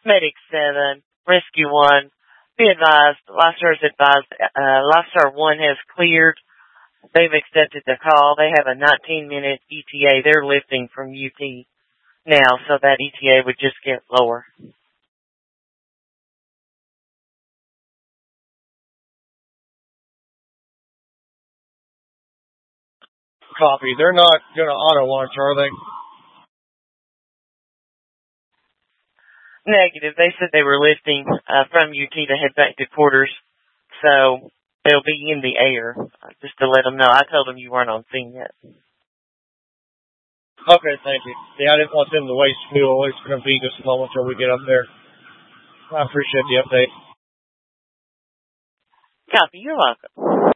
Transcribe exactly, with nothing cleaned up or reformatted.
Medic seven, Rescue one. Be advised, Lifestar is advised, uh, Lifestar one has cleared. They've accepted the call. They have a nineteen minute E T A. They're lifting from U T now, so that E T A would just get lower. Copy. They're not going to auto launch, are they? Negative. They said they were lifting uh, from U T to head back to quarters, so they'll be in the air, uh, just to let them know. I told them you weren't on scene yet. Okay, thank you. Yeah, I didn't want them to waste fuel. It's going to be just a moment until we get up there. I appreciate the update. Copy. You're welcome.